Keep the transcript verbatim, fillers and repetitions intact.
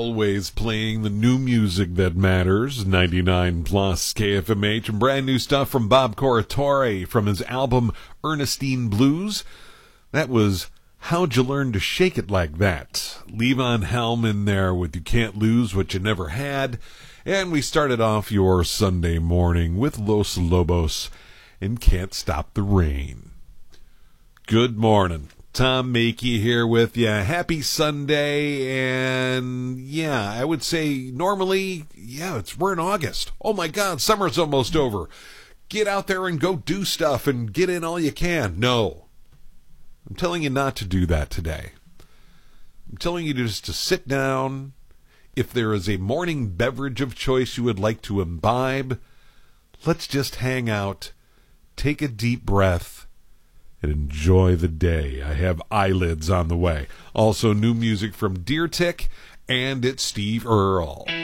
always playing the new music that matters. ninety-nine plus K F M H, and brand new stuff from Bob Corritore from his album Ernestine Blues. That was How'd You Learn to Shake It Like That? Levon Helm in there with You Can't Lose What You Never Had. And we started off your Sunday morning with Los Lobos and Can't Stop the Rain. Good morning. Tom Makey here with you. Happy Sunday. And yeah, I would say normally, yeah, it's we're in August. Oh my God, summer's almost over. Get out there and go do stuff and get in all you can. No. I'm telling you not to do that today. I'm telling you just to sit down. If there is a morning beverage of choice you would like to imbibe, let's just hang out, take a deep breath, and enjoy the day. I have Eyelids on the way. Also, new music from Deer Tick, and it's Steve Earle.